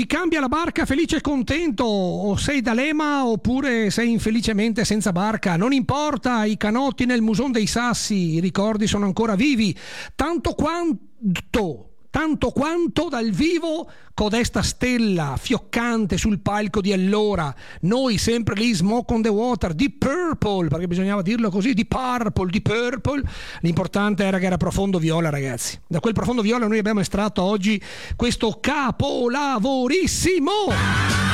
ti cambia la barca felice e contento, o sei d'Alema oppure sei infelicemente senza barca, non importa, i canotti nel Muson dei Sassi, i ricordi sono ancora vivi, tanto quanto dal vivo codesta stella fioccante sul palco di allora, noi sempre lì, Smoke on the Water, Deep Purple, perché bisognava dirlo così, Deep Purple, l'importante era che era profondo viola, ragazzi. Da quel profondo viola noi abbiamo estratto oggi questo capolavorissimo.